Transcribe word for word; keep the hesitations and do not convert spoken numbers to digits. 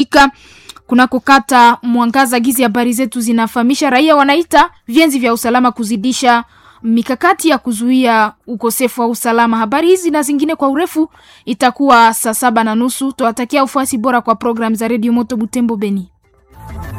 Kuna kukata Mwangaza. Gizi habari zetu zinafahamisha raia wanaita vienzi vya usalama kuzidisha mikakati ya kuzuia ukosefu wa usalama. Habari hizi na zingine kwa urefu itakuwa saa saba na nusu. Tuwatakia ufuasi bora kwa program za Radio Moto Butembo Beni.